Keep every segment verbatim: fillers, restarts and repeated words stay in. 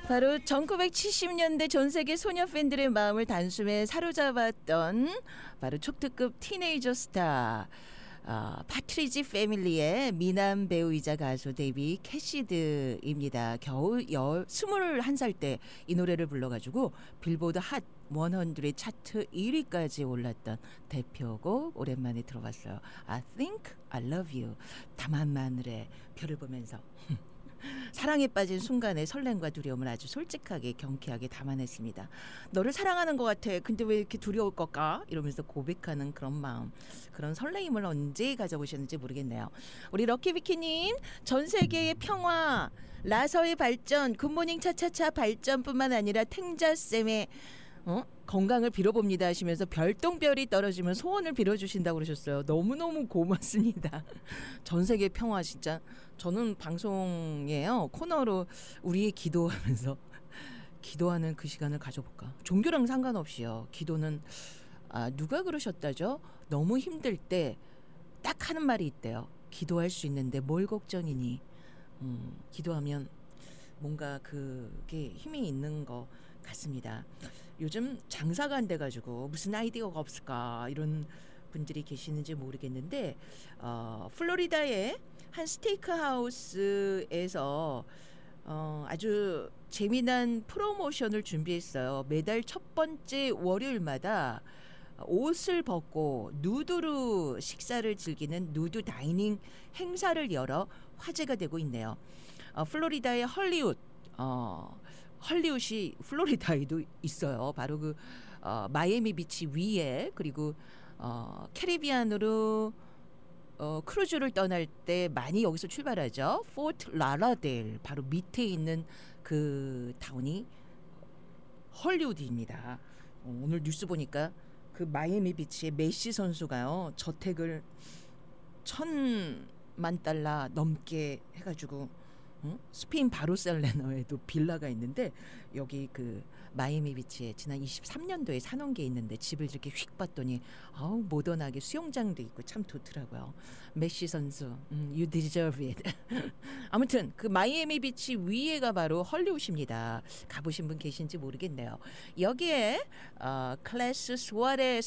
바로 천구백칠십 년대 전 세계 소녀 팬들의 마음을 단숨에 사로잡았던 바로 초특급 티네이저 스타 어, 파트리지 패밀리의 미남 배우이자 가수 데이비 캐시드입니다. 겨우 스물한 살 때 이 노래를 불러가지고 빌보드 핫 백 차트 일 위까지 올랐던 대표곡 오랜만에 들어봤어요. I think I love you. 담한 마늘의 별을 보면서 사랑에 빠진 순간의 설렘과 두려움을 아주 솔직하게 경쾌하게 담아냈습니다. 너를 사랑하는 것 같아. 근데 왜 이렇게 두려울 걸까? 이러면서 고백하는 그런 마음, 그런 설레임을 언제 가져보셨는지 모르겠네요. 우리 럭키비키님, 전 세계의 평화, 라서의 발전, 굿모닝 차차차 발전뿐만 아니라 탱자쌤의 어? 건강을 빌어봅니다 하시면서 별똥별이 떨어지면 소원을 빌어주신다고 그러셨어요. 너무너무 고맙습니다. 전 세계 평화 진짜 저는 방송에요 코너로 우리의 기도하면서 기도하는 그 시간을 가져볼까. 종교랑 상관없이요. 기도는 아, 누가 그러셨다죠? 너무 힘들 때 딱 하는 말이 있대요. 기도할 수 있는데 뭘 걱정이니. 음, 기도하면 뭔가 그게 힘이 있는 것 같습니다. 요즘 장사가 안 돼가지고 무슨 아이디어가 없을까 이런 분들이 계시는지 모르겠는데 어, 플로리다의 한 스테이크 하우스에서 어, 아주 재미난 프로모션을 준비했어요. 매달 첫 번째 월요일마다 옷을 벗고 누드로 식사를 즐기는 누드 다이닝 행사를 열어 화제가 되고 있네요. 어, 플로리다의 헐리우드 어, 헐리우드이 플로리다에도 있어요. 바로 그 어, 마이애미 비치 위에. 그리고 어, 캐리비안으로 어, 크루즈를 떠날 때 많이 여기서 출발하죠. 포트 라라델 바로 밑에 있는 그 타운이 헐리우드입니다. 어, 오늘 뉴스 보니까 그 마이애미 비치의 메시 선수가요 저택을 천만 달러 넘게 해가지고 응? 스페인 바르셀로나에도 빌라가 있는데 여기 그 마이애미 비치에 지난 이십삼 년도에 사놓은 게 있는데 집을 이렇게 휙 봤더니 아우 모던하게 수영장도 있고 참 좋더라고요. 메시 선수 음, you deserve it. 아무튼 그 마이애미 비치 위에가 바로 헐리우드입니다. 가보신 분 계신지 모르겠네요. 여기에 어, 클래스 수아레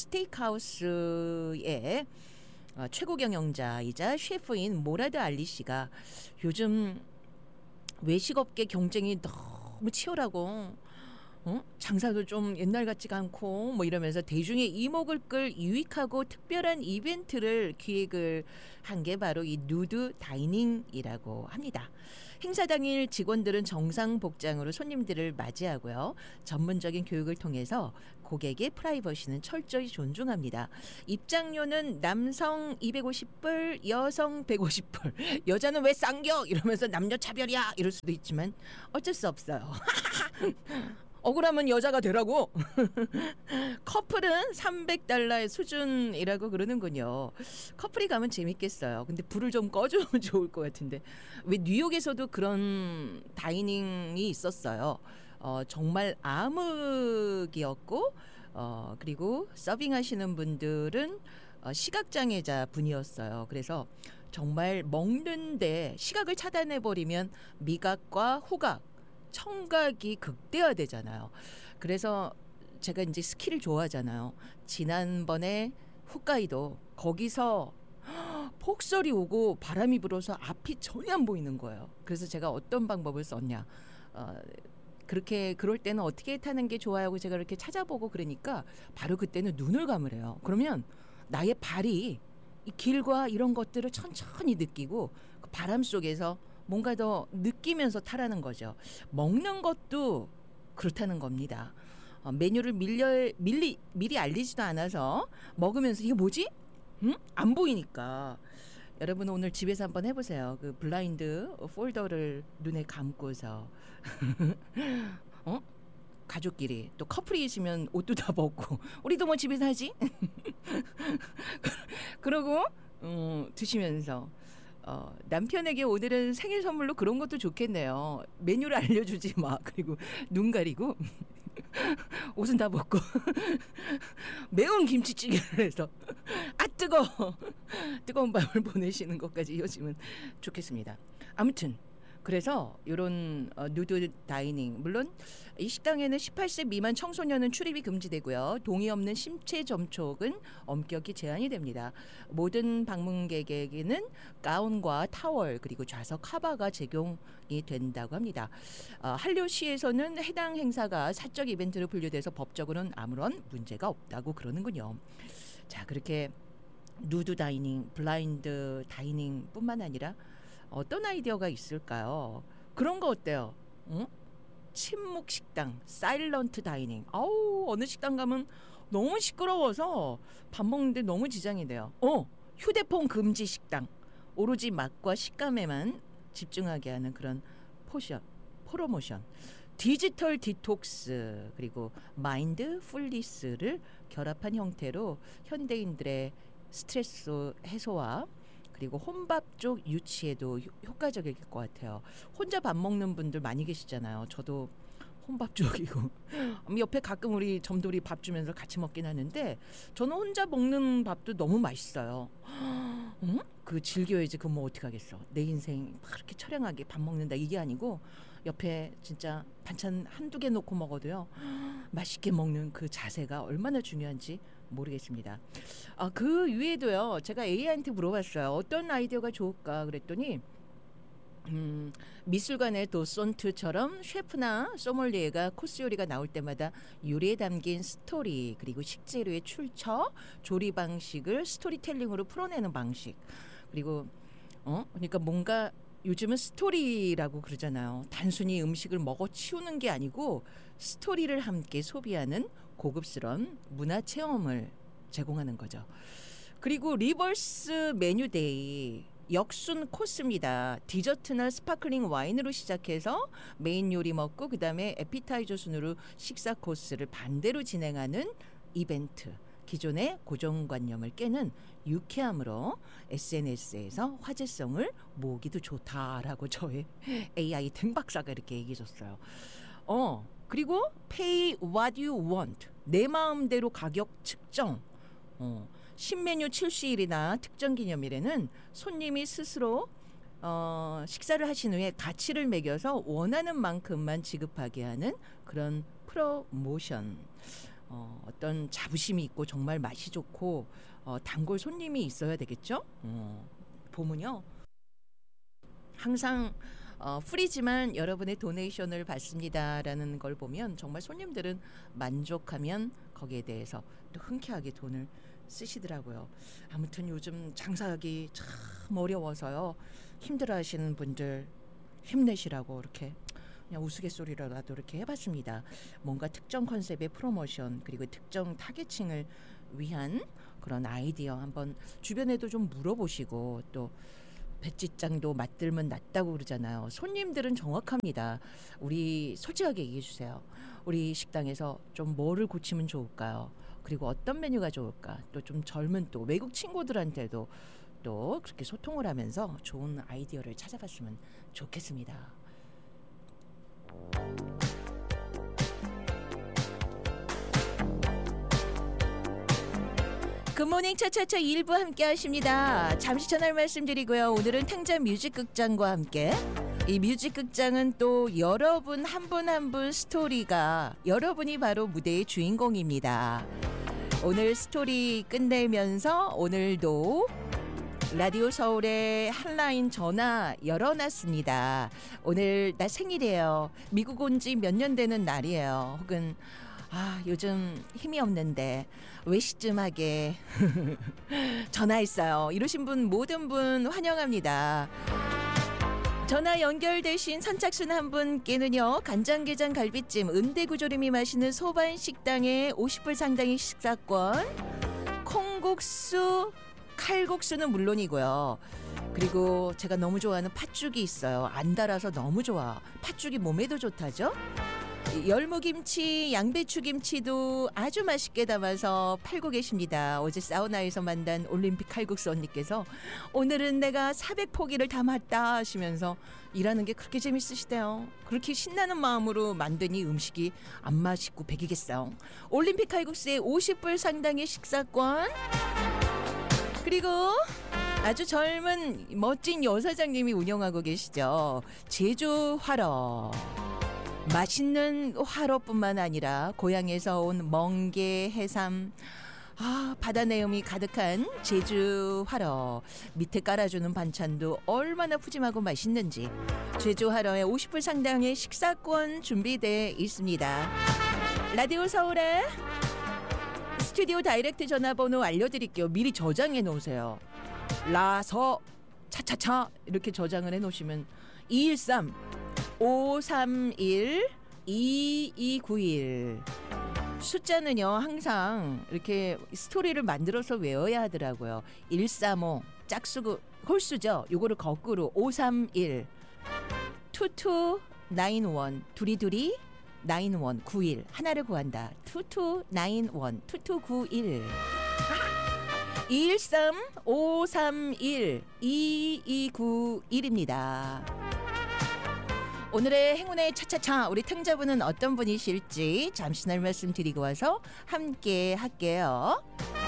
스테이크하우스에 어, 최고 경영자이자 셰프인 모라드 알리 씨가 요즘 외식업계 경쟁이 너무 치열하고 어? 장사도 좀 옛날 같지가 않고 뭐 이러면서 대중의 이목을 끌 유익하고 특별한 이벤트를 기획을 한 게 바로 이 누드 다이닝이라고 합니다. 행사 당일 직원들은 정상 복장으로 손님들을 맞이하고요. 전문적인 교육을 통해서 고객의 프라이버시는 철저히 존중합니다. 입장료는 남성 이백오십 불, 여성 백오십 불. 여자는 왜 쌍겨? 이러면서 남녀 차별이야 이럴 수도 있지만 어쩔 수 없어요. 억울하면 여자가 되라고. 커플은 삼백 달러의 수준이라고 그러는군요. 커플이 가면 재밌겠어요. 근데 불을 좀 꺼주면 좋을 것 같은데. 왜 뉴욕에서도 그런 다이닝이 있었어요. 어, 정말 암흑이었고 어, 그리고 서빙하시는 분들은 어, 시각장애자 분이었어요. 그래서 정말 먹는데 시각을 차단해버리면 미각과 후각 청각이 극대화되잖아요. 그래서 제가 이제 스키를 좋아하잖아요. 지난번에 홋카이도 거기서 폭설이 오고 바람이 불어서 앞이 전혀 안 보이는 거예요. 그래서 제가 어떤 방법을 썼냐. 어, 그렇게 그럴 때는 어떻게 타는 게 좋아요? 제가 이렇게 찾아보고 그러니까 바로 그때는 눈을 감으래요. 그러면 나의 발이 이 길과 이런 것들을 천천히 느끼고 그 바람 속에서 뭔가 더 느끼면서 타라는 거죠. 먹는 것도 그렇다는 겁니다. 어, 메뉴를 밀려, 밀리, 미리 알리지도 않아서 먹으면서 이게 뭐지? 응? 안 보이니까. 여러분 오늘 집에서 한번 해보세요. 그 블라인드 폴더를 눈에 감고서 어? 가족끼리 또 커플이시면 옷도 다 벗고 우리도 뭐 집에서 하지? 그러고 음, 드시면서 어, 남편에게 오늘은 생일 선물로 그런 것도 좋겠네요. 메뉴를 알려주지 마. 그리고 눈 가리고 옷은 다 벗고 매운 김치찌개를 해서 아 뜨거워 뜨거운 밤을 보내시는 것까지 이어지면 좋겠습니다. 아무튼 그래서 이런 어, 누드 다이닝 물론 이 식당에는 십팔 세 미만 청소년은 출입이 금지되고요. 동의 없는 신체 접촉은 엄격히 제한이 됩니다. 모든 방문객에게는 가운과 타월 그리고 좌석 커버가 제공이 된다고 합니다. 어, 한류시에서는 해당 행사가 사적 이벤트로 분류돼서 법적으로는 아무런 문제가 없다고 그러는군요. 자, 그렇게 누드 다이닝, 블라인드 다이닝뿐만 아니라 어떤 아이디어가 있을까요? 그런 거 어때요? 응? 침묵 식당, 사일런트 다이닝. 아우, 어느 식당 가면 너무 시끄러워서 밥 먹는데 너무 지장이 돼요. 어, 휴대폰 금지 식당. 오로지 맛과 식감에만 집중하게 하는 그런 포션, 프로모션. 디지털 디톡스 그리고 마인드 풀리스를 결합한 형태로 현대인들의 스트레스 해소와 그리고 혼밥 쪽 유치에도 효과적일 것 같아요. 혼자 밥 먹는 분들 많이 계시잖아요. 저도 혼밥 쪽이고 옆에 가끔 우리 점돌이 밥 주면서 같이 먹긴 하는데 저는 혼자 먹는 밥도 너무 맛있어요. 응? 그 즐겨야지. 그 뭐 어떻게 하겠어. 내 인생 그렇게 처량하게 밥 먹는다 이게 아니고 옆에 진짜 반찬 한두 개 놓고 먹어도요. 맛있게 먹는 그 자세가 얼마나 중요한지 모르겠습니다. 아, 그 위에도요. 제가 에이아이한테 물어봤어요. 어떤 아이디어가 좋을까 그랬더니 음, 미술관의 도손트처럼 셰프나 소믈리에가 코스 요리가 나올 때마다 요리에 담긴 스토리 그리고 식재료의 출처, 조리 방식을 스토리텔링으로 풀어내는 방식 그리고 어 그러니까 뭔가 요즘은 스토리라고 그러잖아요. 단순히 음식을 먹어 치우는 게 아니고 스토리를 함께 소비하는 고급스러운 문화 체험을 제공하는 거죠. 그리고 리버스 메뉴 데이 역순 코스입니다. 디저트나 스파클링 와인으로 시작해서 메인 요리 먹고 그다음에 에피타이저 순으로 식사 코스를 반대로 진행하는 이벤트. 기존의 고정관념을 깨는 유쾌함으로 에스엔에스에서 화제성을 모으기도 좋다라고 저의 에이아이 탱박사가 이렇게 얘기해 줬어요. 어, 그리고 pay what you want. 내 마음대로 가격 측정. 어, 신메뉴 출시일이나 특정 기념일에는 손님이 스스로 어, 식사를 하신 후에 가치를 매겨서 원하는 만큼만 지급하게 하는 그런 프로모션. 어, 어떤 자부심이 있고 정말 맛이 좋고 어, 단골 손님이 있어야 되겠죠. 어, 보면요. 항상 어, 프리지만 여러분의 도네이션을 받습니다라는 걸 보면 정말 손님들은 만족하면 거기에 대해서 또 흔쾌하게 돈을 쓰시더라고요. 아무튼 요즘 장사하기 참 어려워서요. 힘들어하시는 분들 힘내시라고 이렇게 그냥 우스갯소리라도 이렇게 해봤습니다. 뭔가 특정 컨셉의 프로모션 그리고 특정 타겟층을 위한 그런 아이디어 한번 주변에도 좀 물어보시고 또 배지장도 맞들면 낫다고 그러잖아요. 손님들은 정확합니다. 우리 솔직하게 얘기해 주세요. 우리 식당에서 좀 뭐를 고치면 좋을까요? 그리고 어떤 메뉴가 좋을까? 또 좀 젊은 또 외국 친구들한테도 또 그렇게 소통을 하면서 좋은 아이디어를 찾아봤으면 좋겠습니다. 굿모닝 차차차 일부 함께 하십니다. 잠시 전할 말씀드리고요. 오늘은 탱자 뮤직극장과 함께 이 뮤직극장은 또 여러분 한 분 한 분 스토리가 여러분이 바로 무대의 주인공입니다. 오늘 스토리 끝내면서 오늘도 라디오 서울의 한라인 전화 열어놨습니다. 오늘 나 생일이에요. 미국 온 지 몇 년 되는 날이에요. 혹은 아 요즘 힘이 없는데 외식쯤하게 전화했어요. 이러신 분 모든 분 환영합니다. 전화 연결되신 선착순 한 분께는요. 간장게장 갈비찜 은대구조림이 맛있는 소반식당에 오십 불 상당의 식사권, 콩국수 칼국수는 물론이고요. 그리고 제가 너무 좋아하는 팥죽이 있어요. 안 달아서 너무 좋아. 팥죽이 몸에도 좋다죠. 열무김치, 양배추김치도 아주 맛있게 담아서 팔고 계십니다. 어제 사우나에서 만난 올림픽 칼국수 언니께서 오늘은 내가 사백 포기를 담았다 하시면서 일하는 게 그렇게 재밌으시대요. 그렇게 신나는 마음으로 만든 이 음식이 안 맛있고 배기겠어요. 올림픽 칼국수에 오십 불 상당의 식사권, 그리고 아주 젊은 멋진 여사장님이 운영하고 계시죠. 제주 화로. 맛있는 화로뿐만 아니라 고향에서 온 멍게, 해삼, 아, 바다 내음이 가득한 제주 화로. 밑에 깔아주는 반찬도 얼마나 푸짐하고 맛있는지. 제주 화로에 오십 불 상당의 식사권 준비되어 있습니다. 라디오 서울에 스튜디오 다이렉트 전화번호 알려드릴게요. 미리 저장해 놓으세요. 라서 차차차 이렇게 저장을 해 놓으시면 이일삼 오삼일 이이구일. 숫자는요 항상 이렇게 스토리를 만들어서 외워야 하더라고요. 일삼오 짝수고 홀수죠. 요거를 거꾸로 오삼일 이이구일 두리두리 구일 구일 하나를 구한다. 이이구일 이이구일 이일삼 오삼일 이이구일입니다. 오늘의 행운의 차차차 우리 탱자분은 어떤 분이실지 잠시 날 말씀드리고 와서 함께 할게요.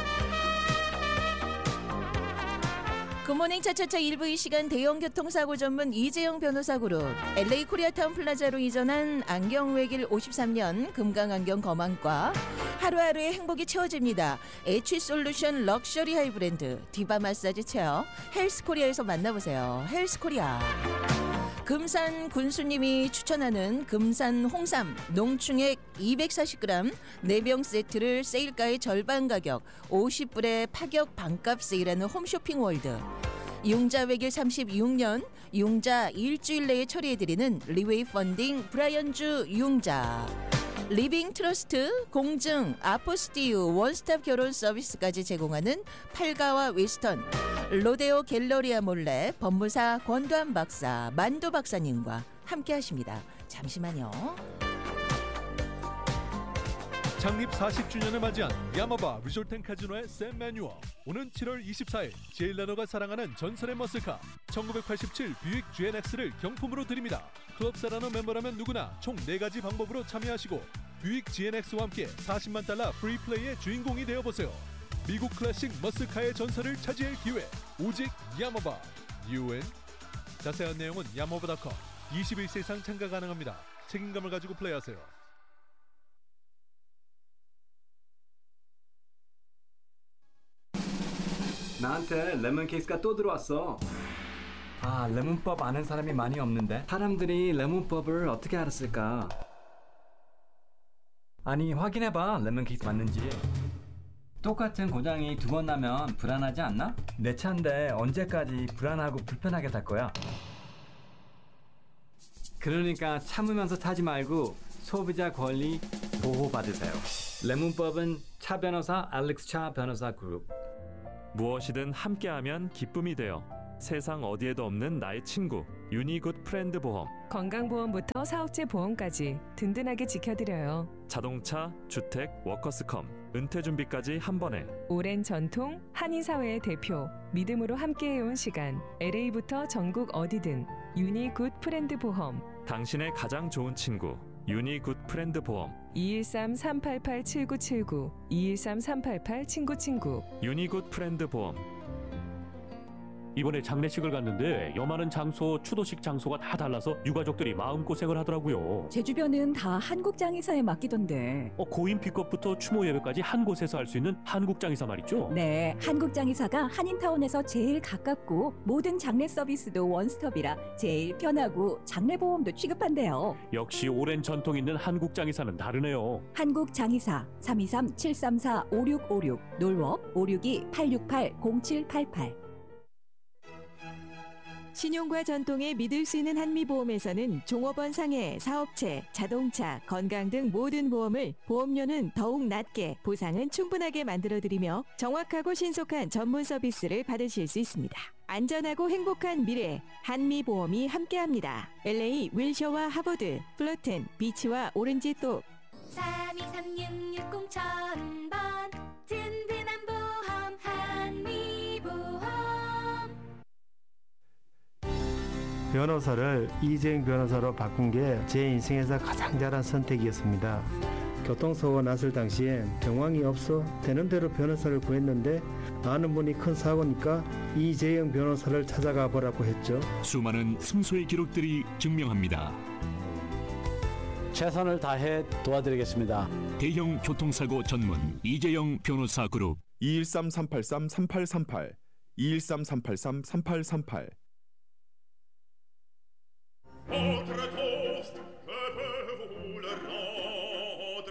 굿모닝 차차차 일 부 이 시간 대형 교통사고 전문 이재영 변호사 그룹 엘에이 코리아타운 플라자로 이전한 안경외길 오십삼 년 금강안경 검안과 하루하루의 행복이 채워집니다. H솔루션 럭셔리 하이브랜드 디바 마사지 체어 헬스코리아에서 만나보세요. 헬스코리아. 금산 군수님이 추천하는 금산 홍삼 농충액 이백사십 그램 네 병 세트를 세일가의 절반 가격 오십 불에 파격 반값 세일하는 홈쇼핑 월드. 융자 외길 삼십육 년 융자 일주일 내에 처리해드리는 리웨이 펀딩 브라이언주 융자. 리빙 트러스트 공증 아포스티유 원스톱 결혼 서비스까지 제공하는 팔가와 웨스턴. 로데오 갤러리아 몰래 법무사 권도한 박사 만도 박사님과 함께 하십니다. 잠시만요. 창립 사십 주년을 맞이한 야마바 리조트앤카지노의 샘 매뉴어. 오는 칠월 이십사일 제일 나노가 사랑하는 전설의 머슬카 천구백팔십칠 뷰익 지엔엑스를 경품으로 드립니다. 클럽 세라노 멤버라면 누구나 총 네 가지 방법으로 참여하시고 뷰익 지엔엑스와 함께 사십만 달러 프리플레이의 주인공이 되어보세요. 미국 클래식 머슬카의 전설을 차지할 기회 오직 야마바 유엔. 자세한 내용은 야마바 닷컴. 이십일 세 이상 참가 가능합니다. 책임감을 가지고 플레이하세요. 나한테 레몬 케이스가 또 들어왔어. 아, 레몬법 아는 사람이 많이 없는데. 사람들이 레몬법을 어떻게 알았을까? 아니, 확인해봐. 레몬 케이스 맞는지. 똑같은 고장이 두 번 나면 불안하지 않나? 내 차인데 언제까지 불안하고 불편하게 탈 거야? 그러니까 참으면서 타지 말고 소비자 권리 보호받으세요. 레몬법은 차 변호사 알렉스 차 변호사 그룹. 무엇이든 함께하면 기쁨이 되어 세상 어디에도 없는 나의 친구 유니굿 프렌드 보험. 건강보험부터 사업체 보험까지 든든하게 지켜드려요. 자동차, 주택, 워커스컴, 은퇴준비까지 한 번에. 오랜 전통, 한인사회의 대표, 믿음으로 함께해온 시간. 엘에이부터 전국 어디든 유니굿 프렌드 보험. 당신의 가장 좋은 친구 유니굿 프렌드 보험. 이일삼 삼팔팔 칠구칠구 이일삼 삼팔팔 친구친구. 유니굿 프렌드 보험. 이번에 장례식을 갔는데 여마는 장소, 추도식 장소가 다 달라서 유가족들이 마음고생을 하더라고요. 제 주변은 다 한국장의사에 맡기던데. 어, 고인 픽업부터 추모 예배까지 한 곳에서 할 수 있는 한국장의사 말이죠? 네, 한국장의사가 한인타운에서 제일 가깝고 모든 장례 서비스도 원스톱이라 제일 편하고 장례보험도 취급한대요. 역시 오랜 전통 있는 한국장의사는 다르네요. 한국장의사 삼이삼 칠삼사 오육오육 놀워 오육이 팔육팔 공칠팔팔. 신용과 전통에 믿을 수 있는 한미보험에서는 종업원 상해, 사업체, 자동차, 건강 등 모든 보험을 보험료는 더욱 낮게, 보상은 충분하게 만들어드리며 정확하고 신속한 전문 서비스를 받으실 수 있습니다. 안전하고 행복한 미래, 한미보험이 함께합니다. 엘에이 윌셔와 하버드, 플러튼, 비치와 오렌지 또 삼이삼육육공 천번 든든한 보험 한미보험. 변호사를 이재영 변호사로 바꾼 게 제 인생에서 가장 잘한 선택이었습니다. 교통사고가 났을 당시엔 정황이 없어 되는 대로 변호사를 구했는데 아는 분이 큰 사고니까 이재영 변호사를 찾아가 보라고 했죠. 수많은 승소의 기록들이 증명합니다. 최선을 다해 도와드리겠습니다. 대형 교통사고 전문 이재영 변호사 그룹 이일삼 삼팔삼 삼팔삼팔 이일삼 삼팔삼 삼팔삼팔